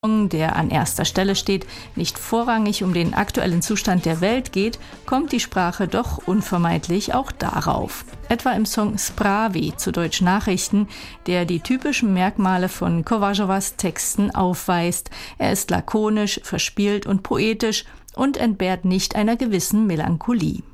der an erster Stelle steht, nicht vorrangig um den aktuellen Zustand der Welt geht, kommt die Sprache doch unvermeidlich auch darauf. Etwa im Song Zprávy, zu Deutsch Nachrichten, der die typischen Merkmale von Kovařovas Texten aufweist. Er ist lakonisch, verspielt und poetisch und entbehrt nicht einer gewissen Melancholie.